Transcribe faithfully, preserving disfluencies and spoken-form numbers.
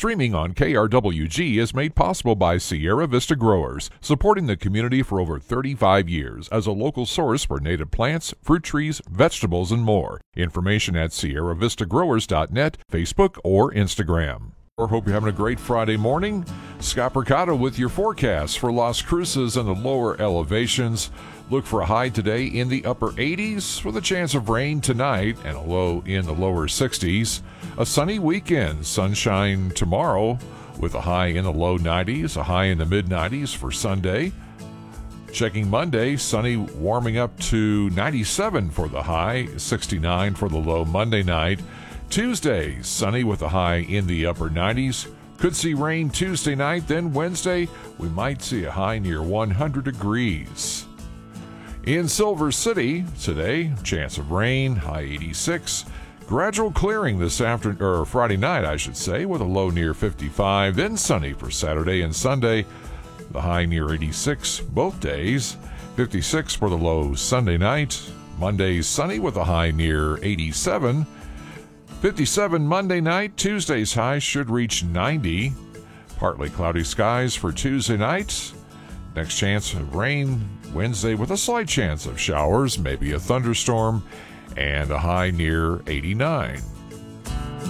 Streaming on K R W G is made possible by Sierra Vista Growers, supporting the community for over thirty-five years as a local source for native plants, fruit trees, vegetables, and more. Information at sierra vista growers dot net, Facebook, or Instagram. I hope you're having a great Friday morning. Scott Percato with your forecast for Las Cruces and the lower elevations. Look for a high today in the upper eighties with a chance of rain tonight and a low in the lower sixties. A sunny weekend, sunshine tomorrow with a high in the low nineties, a high in the mid nineties for Sunday. Checking Monday, sunny warming up to ninety-seven for the high, sixty-nine for the low Monday night. Tuesday, sunny with a high in the upper nineties. Could see rain Tuesday night, then Wednesday, we might see a high near one hundred degrees. In Silver City, today, chance of rain, high eighty-six. Gradual clearing this afternoon, or Friday night, I should say, with a low near fifty-five. Then sunny for Saturday and Sunday, the high near eighty-six both days. fifty-six for the low Sunday night. Monday, sunny with a high near eighty-seven. fifty-seven Monday night. Tuesday's high should reach ninety. Partly cloudy skies for Tuesday night. Next chance of rain Wednesday with a slight chance of showers, maybe a thunderstorm, and a high near eighty-nine.